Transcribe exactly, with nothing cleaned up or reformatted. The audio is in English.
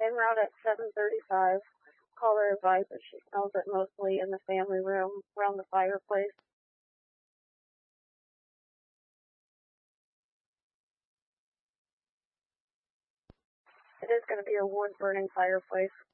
Came around at seven thirty-five. Caller advised that she smells it mostly in the family room around the fireplace. It is going to be a wood-burning fireplace.